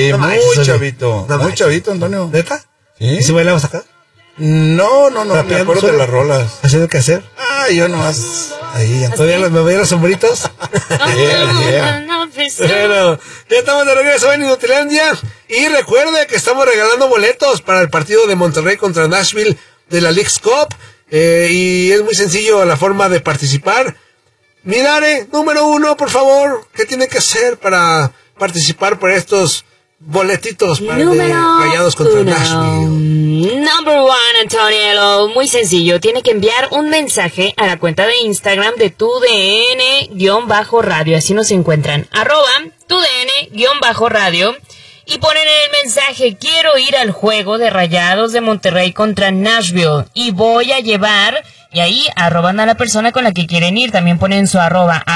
Sí, No, muy chavito. No, muy chavito, Antonio. ¿Neta? ¿Sí? ¿Y si bailabas acá? No, me acuerdo de las rolas. ¿Haciendo qué hacer? Yo nomás ahí. ¿Me veía los sombritos? Yeah. Bueno, ya estamos de regreso en Inutilandia. Y recuerde que estamos regalando boletos para el partido de Monterrey contra Nashville de la Leagues Cup. Y es muy sencillo la forma de participar. Mirare, número 1, por favor. ¿Qué tiene que hacer para participar por estos boletitos para Rayados contra Nashville? Number 1, Antonielo. Muy sencillo. Tiene que enviar un mensaje a la cuenta de Instagram de TUDN-radio. Así nos encuentran. @TUDN-radio. Y ponen en el mensaje: quiero ir al juego de Rayados de Monterrey contra Nashville. Y voy a llevar... Y ahí arroban a la persona con la que quieren ir. También ponen su arroba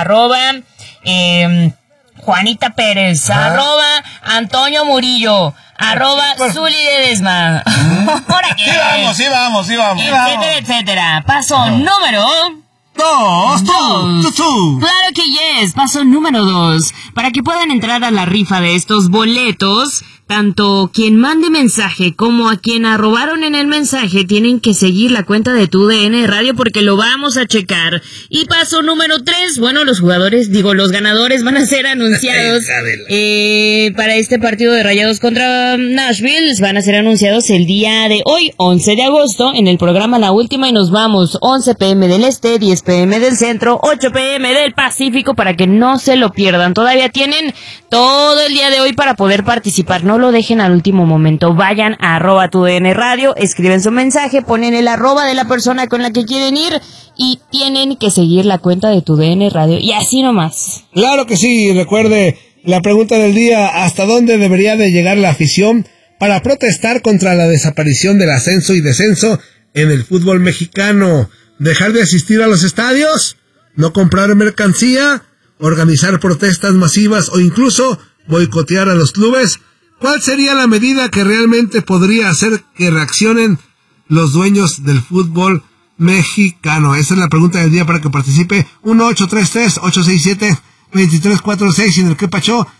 Juanita Pérez, Antonio Murillo, Zuli Ledesma. Sí vamos. Etcétera. Paso número... Dos. Claro que yes. Paso número 2. Para que puedan entrar a la rifa de estos boletos, tanto quien mande mensaje como a quien arrobaron en el mensaje tienen que seguir la cuenta de TUDN Radio porque lo vamos a checar. Y paso número 3, los ganadores van a ser anunciados para este partido de Rayados contra Nashville. Van a ser anunciados el día de hoy, 11 de agosto, en el programa La Última, y nos vamos 11 p.m. del Este, 10 p.m. del Centro, 8 p.m. del Pacífico, para que no se lo pierdan. Todavía tienen todo el día de hoy para poder participar. No lo dejen al último momento. Vayan a @TUDN Radio, escriben su mensaje, ponen el arroba de la persona con la que quieren ir y tienen que seguir la cuenta de TUDN Radio. Y así nomás. Claro que sí. Recuerde la pregunta del día: ¿hasta dónde debería de llegar la afición para protestar contra la desaparición del ascenso y descenso en el fútbol mexicano? ¿Dejar de asistir a los estadios? ¿No comprar mercancía? ¿Organizar protestas masivas o incluso boicotear a los clubes? ¿Cuál sería la medida que realmente podría hacer que reaccionen los dueños del fútbol mexicano? Esa es la pregunta del día para que participe. 1-833-867-2346 y en el que pachó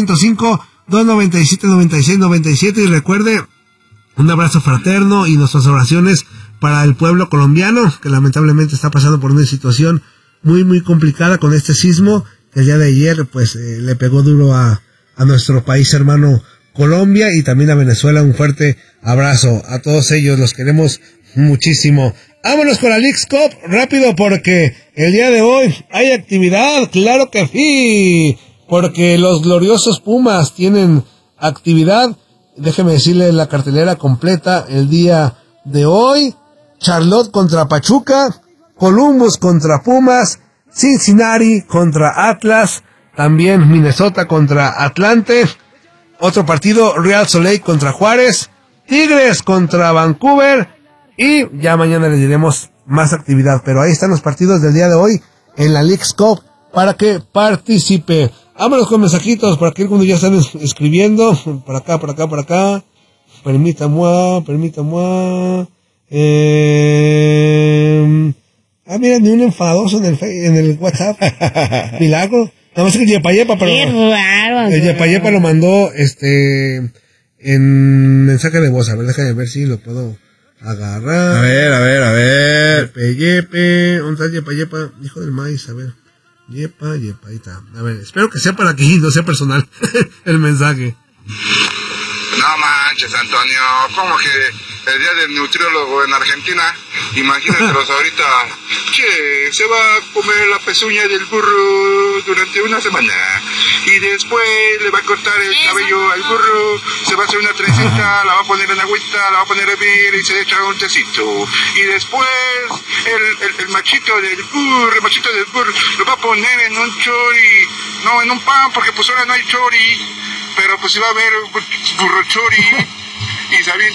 305-297-9697. Y recuerde, un abrazo fraterno y nuestras oraciones para el pueblo colombiano, que lamentablemente está pasando por una situación muy, muy complicada con este sismo. El día de ayer, le pegó duro a nuestro país hermano Colombia y también a Venezuela. Un fuerte abrazo a todos ellos, los queremos muchísimo. Vámonos con la Leagues Cup, rápido, porque el día de hoy hay actividad, claro que sí, porque los gloriosos Pumas tienen actividad. Déjeme decirle la cartelera completa el día de hoy: Charlotte contra Pachuca, Columbus contra Pumas, Cincinnati contra Atlas, también Minnesota contra Atlante, otro partido Real Salt Lake contra Juárez, Tigres contra Vancouver, y ya mañana les diremos más actividad, pero ahí están los partidos del día de hoy en la Leagues Cup para que participe. Vámonos con mensajitos para que cuando ya están escribiendo, por acá. Permítame. Mira, ni un enfadoso en el WhatsApp. Milagro. Nada más que el Yepa, pero qué raro. El Yepa lo mandó en mensaje de voz. A ver, déjame ver si lo puedo agarrar. A ver. Yepe. ¿Dónde está Yepa? Hijo del maíz, a ver. Yepa, ahí está. A ver, espero que sea para aquí, no sea personal el mensaje. No manches, Antonio, ¿cómo que el día del nutriólogo en Argentina? Imagínatelos ahorita, che, se va a comer la pezuña del burro durante una semana y después le va a cortar el cabello al burro, se va a hacer una trencita, la va a poner en agüita, la va a poner a hervir y se echa un tecito, y después el machito del burro lo va a poner en un chori, no en un pan, porque pues ahora no hay chori, pero pues si va a haber burro chori y se avienta